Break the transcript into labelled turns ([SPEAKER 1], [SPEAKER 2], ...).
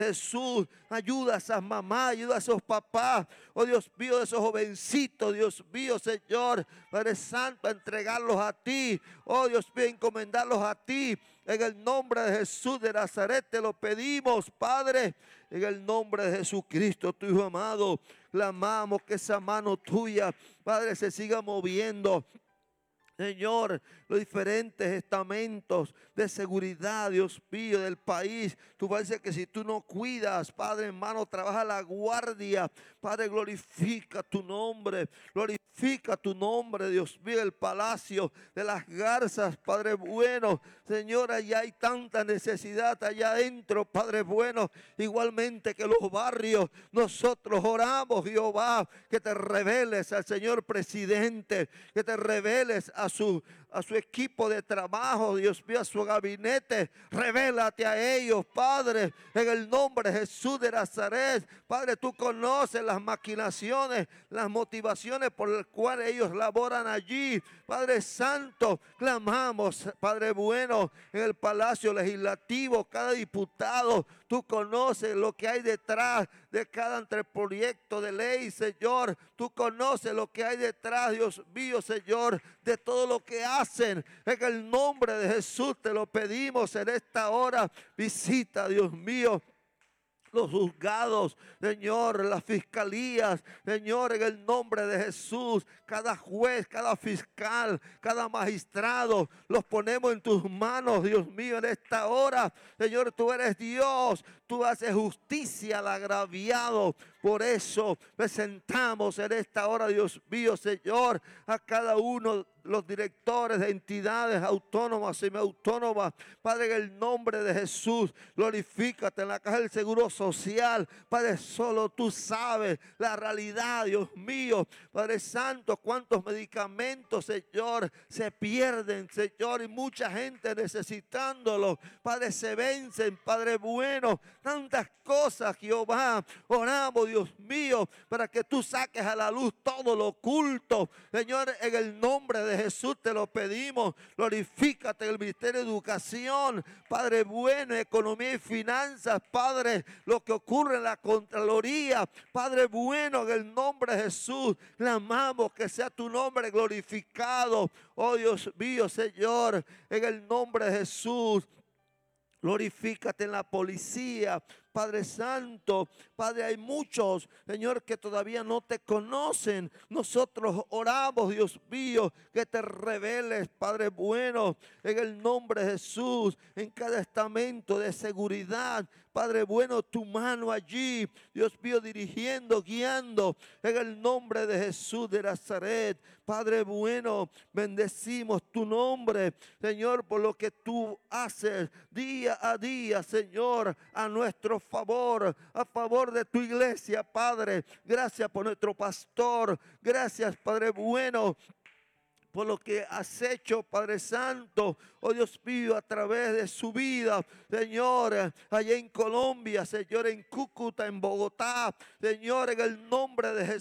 [SPEAKER 1] Jesús, ayuda a esas mamás, ayuda a esos papás, oh Dios mío, de esos jovencitos, Dios mío, Señor, Padre Santo, a entregarlos a ti, oh Dios mío, encomendarlos a ti, en el nombre de Jesús de Nazaret te lo pedimos, Padre, en el nombre de Jesucristo, tu Hijo amado, clamamos que esa mano tuya, Padre, se siga moviendo. Señor, los diferentes estamentos de seguridad, Dios mío, del país. Tú parece que si tú no cuidas, Padre hermano, trabaja la guardia. Padre, glorifica tu nombre. Glorifica tu nombre, Dios mío, el palacio de las garzas, Padre bueno. Señor, allá hay tanta necesidad allá adentro, Padre bueno. Igualmente que los barrios, nosotros oramos, Jehová, que te reveles al Señor presidente, que te reveles a su equipo de trabajo, Dios mío, a su gabinete. Revélate a ellos, Padre, en el nombre de Jesús de Nazaret. Padre, tú conoces las maquinaciones, las motivaciones por las cuales ellos laboran allí. Padre Santo, clamamos, Padre bueno, en el Palacio Legislativo, cada diputado, tú conoces lo que hay detrás de cada anteproyecto de ley, Señor. Tú conoces lo que hay detrás, Dios mío, Señor, de todo lo que hacen. En el nombre de Jesús te lo pedimos en esta hora. Visita, Dios mío, los juzgados, Señor, las fiscalías, Señor, en el nombre de Jesús, cada juez, cada fiscal, cada magistrado, los ponemos en tus manos, Dios mío, en esta hora. Señor, tú eres Dios, tú haces justicia al agraviado. Por eso presentamos en esta hora, Dios mío, Señor, a cada uno los directores de entidades autónomas, semiautónomas. Padre, en el nombre de Jesús, glorifícate en la caja del Seguro Social. Padre, solo tú sabes la realidad, Dios mío. Padre Santo, cuántos medicamentos, Señor, se pierden, Señor, y mucha gente necesitándolo. Padre, se vencen, Padre bueno, tantas cosas, Jehová. Oramos, Dios mío, para que tú saques a la luz todo lo oculto. Señor, en el nombre de Jesús te lo pedimos. Glorifícate en el Ministerio de Educación, Padre bueno, economía y finanzas, Padre, lo que ocurre en la Contraloría, Padre bueno, en el nombre de Jesús, clamamos que sea tu nombre glorificado, oh Dios mío, Señor, en el nombre de Jesús. Glorifícate en la policía, Padre Santo. Padre, hay muchos, Señor, que todavía no te conocen. Nosotros oramos, Dios mío, que te reveles, Padre bueno, en el nombre de Jesús, en cada estamento de seguridad. Padre bueno, tu mano allí, Dios mío, dirigiendo, guiando, en el nombre de Jesús de Nazaret. Padre bueno, bendecimos tu nombre, Señor, por lo que tú haces día a día, Señor, a nuestro favor, a favor de tu iglesia, Padre. Gracias por nuestro pastor. Gracias, Padre bueno, por lo que has hecho, Padre Santo, oh Dios mío, a través de su vida, Señor, allá en Colombia, Señor, en Cúcuta, en Bogotá, Señor, en el nombre de Jesús.